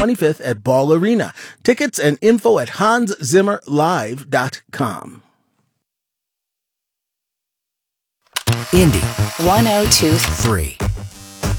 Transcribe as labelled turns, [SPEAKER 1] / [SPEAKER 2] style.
[SPEAKER 1] 25th at Ball Arena. Tickets and info at HansZimmerLive.com.
[SPEAKER 2] Indy
[SPEAKER 3] 102.3.